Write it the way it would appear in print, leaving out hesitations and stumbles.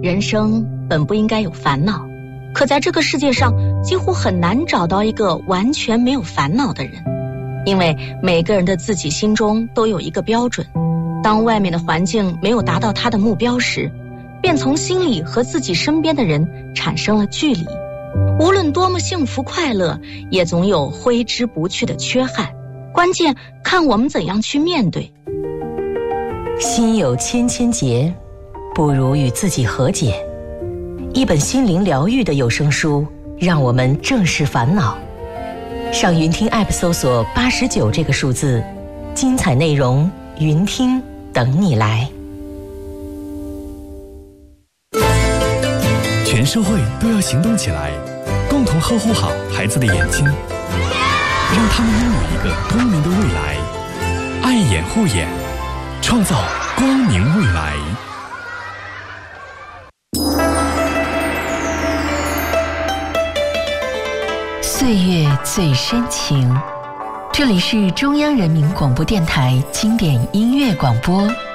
人生本不应该有烦恼，可在这个世界上几乎很难找到一个完全没有烦恼的人，因为每个人的自己心中都有一个标准，当外面的环境没有达到他的目标时，便从心里和自己身边的人产生了距离。无论多么幸福快乐，也总有挥之不去的缺憾，关键看我们怎样去面对。 心有千千结，不如与自己和解。一本心灵疗愈的有声书，让我们正视烦恼。上云听 App 搜索89这个数字，精彩内容云听等你来。 全社会都要行动起来，共同呵护好孩子的眼睛，让他们拥有一个光明的未来。爱眼护眼，创造光明未来。 岁月最深情，这里是中央人民广播电台经典音乐广播